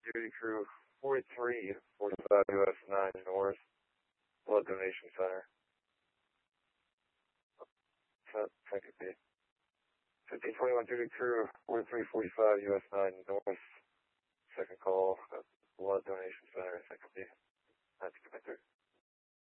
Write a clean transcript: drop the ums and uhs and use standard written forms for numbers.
duty crew 4345 US 9 North, Blood Donation Center. Second B. 1521 duty crew 4345 US 9 North,